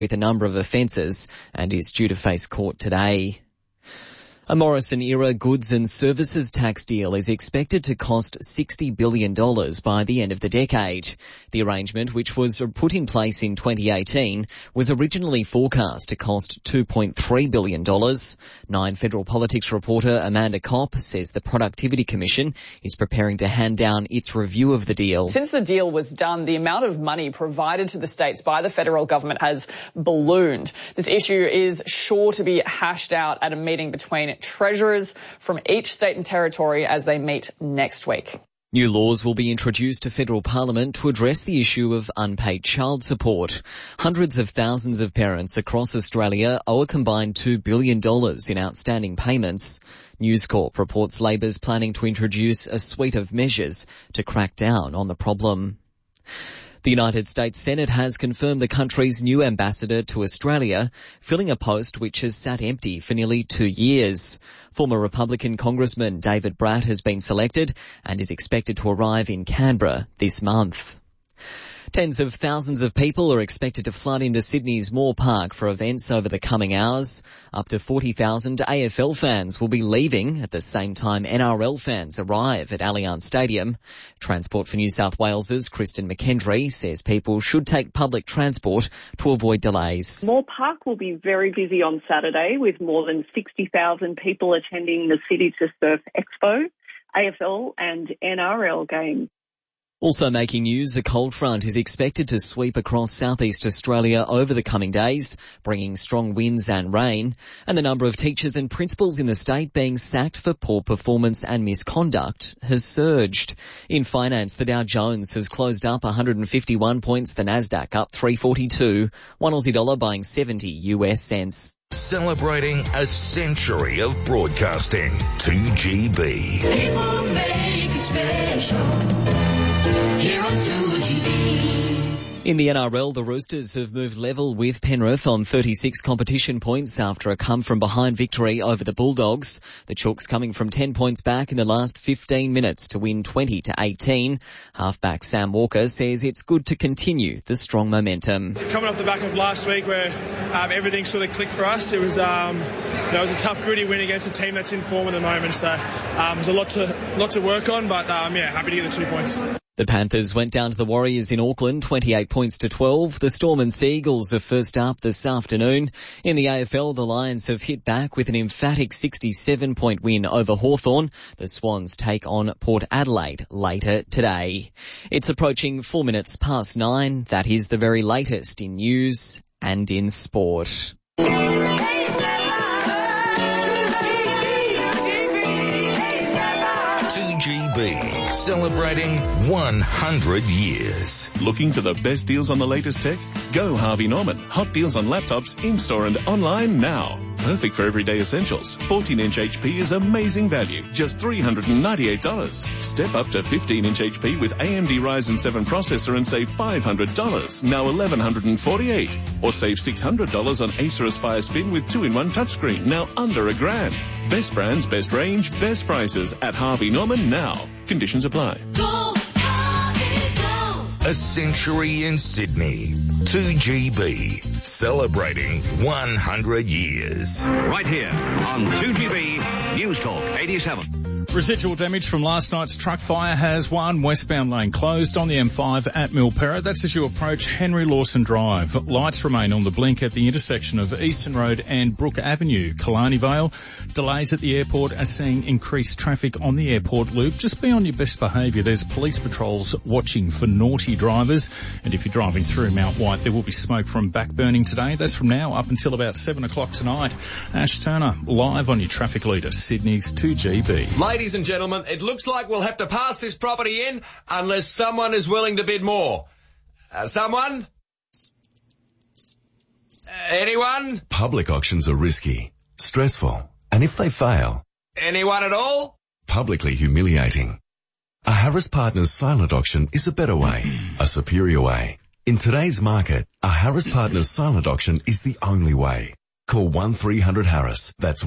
with a number of offences and is due to face court today. A Morrison-era goods and services tax deal is expected to cost $60 billion by the end of the decade. The arrangement, which was put in place in 2018, was originally forecast to cost $2.3 billion. Nine Federal Politics reporter Amanda Kopp says the Productivity Commission is preparing to hand down its review of the deal. Since the deal was done, the amount of money provided to the states by the federal government has ballooned. This issue is sure to be hashed out at a meeting between treasurers from each state and territory as they meet next week. New laws will be introduced to federal parliament to address the issue of unpaid child support. Hundreds of thousands of parents across Australia owe a combined $2 billion in outstanding payments. News Corp reports Labor's planning to introduce a suite of measures to crack down on the problem. The United States Senate has confirmed the country's new ambassador to Australia, filling a post which has sat empty for nearly 2 years. Former Republican Congressman David Bratt has been selected and is expected to arrive in Canberra this month. Tens of thousands of people are expected to flood into Sydney's Moore Park for events over the coming hours. Up to 40,000 AFL fans will be leaving at the same time NRL fans arrive at Allianz Stadium. Transport for New South Wales's Kristen McKendry says people should take public transport to avoid delays. Moore Park will be very busy on Saturday with more than 60,000 people attending the City to Surf Expo, AFL and NRL games. Also making news, a cold front is expected to sweep across southeast Australia over the coming days, bringing strong winds and rain, and the number of teachers and principals in the state being sacked for poor performance and misconduct has surged. In finance, the Dow Jones has closed up 151 points, the Nasdaq up 342, one Aussie dollar buying 70 US cents. Celebrating a century of broadcasting. 2GB. People make it special. Here on 2GB. In the NRL, the Roosters have moved level with Penrith on 36 competition points after a come-from-behind victory over the Bulldogs. The Chooks coming from 10 points back in the last 15 minutes to win 20-18. Halfback Sam Walker says it's good to continue the strong momentum. Coming off the back of last week where everything sort of clicked for us, it was a tough, gritty win against a team that's in form at the moment. So there's a lot to work on, but happy to get the 2 points. The Panthers went down to the Warriors in Auckland, 28 points to 12. The Storm and Seagulls are first up this afternoon. In the AFL, the Lions have hit back with an emphatic 67-point win over Hawthorn. The Swans take on Port Adelaide later today. It's approaching 4 minutes past 9. That is the very latest in news and in sport. 2GB, celebrating 100 years. Looking for the best deals on the latest tech? Go Harvey Norman. Hot deals on laptops, in-store and online now. Perfect for everyday essentials. 14-inch HP is amazing value, just $398. Step up to 15-inch HP with AMD Ryzen 7 processor and save $500, now $1,148. Or save $600 on Acer Aspire Spin with 2-in-1 touchscreen, now under $1,000. Best brands, best range, best prices at Harvey Norman now. Conditions apply. Go, Harvey, go. A century in Sydney. 2GB, celebrating 100 years. Right here on 2GB News Talk 87. Residual damage from last night's truck fire has one westbound lane closed on the M5 at Milperra. That's as you approach Henry Lawson Drive. Lights remain on the blink at the intersection of Eastern Road and Brook Avenue. Killarney Vale. Delays at the airport are seeing increased traffic on the airport loop. Just be on your best behaviour. There's police patrols watching for naughty drivers. And if you're driving through Mount White, there will be smoke from backburning today. That's from now up until about 7 o'clock tonight. Ash Turner, live on your traffic leader, Sydney's 2GB. Ladies and gentlemen, it looks like we'll have to pass this property in unless someone is willing to bid more. Someone? Anyone? Public auctions are risky, stressful, and if they fail... Anyone at all? Publicly humiliating. A Harris Partners silent auction is a better way, a superior way. In today's market, a Harris Partners silent auction is the only way. Call 1300-HARRIS. That's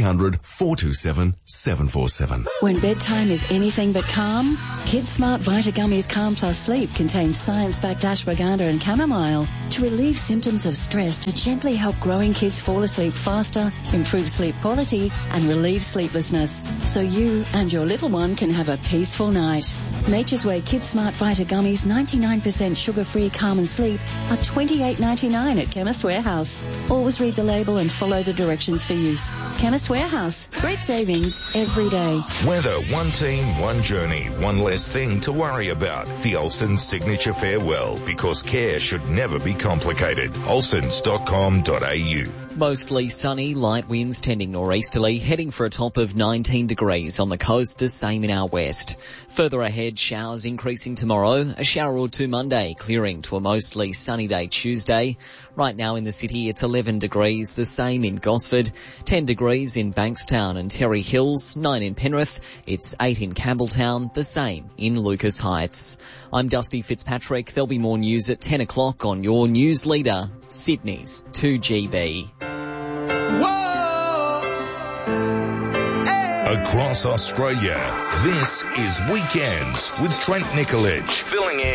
1300-427-747. When bedtime is anything but calm, Kids Smart Vita Gummies Calm Plus Sleep contains science-backed ashwagandha and chamomile to relieve symptoms of stress, to gently help growing kids fall asleep faster, improve sleep quality, and relieve sleeplessness, so you and your little one can have a peaceful night. Nature's Way Kids Smart Vita Gummies 99% sugar-free calm and sleep are $28.99 at Chemist Warehouse. Always read the label and follow the directions for use. Chemist Warehouse. Great savings every day. Weather, one team, one journey, one less thing to worry about. The Olsen's Signature Farewell, because care should never be complicated. Olsens.com.au. Mostly sunny, light winds tending nor'easterly, heading for a top of 19 degrees on the coast, the same in our west. Further ahead, showers increasing tomorrow, a shower or two Monday, clearing to a mostly sunny day Tuesday. Right now in the city, it's 11 degrees, the same in Gosford, 10 degrees in Bankstown and Terry Hills, 9 in Penrith, it's 8 in Campbelltown, the same in Lucas Heights. I'm Dusty Fitzpatrick. There'll be more news at 10 o'clock on your news leader, Sydney's 2GB. Across Australia, this is Weekends with Trent Nicolich, filling in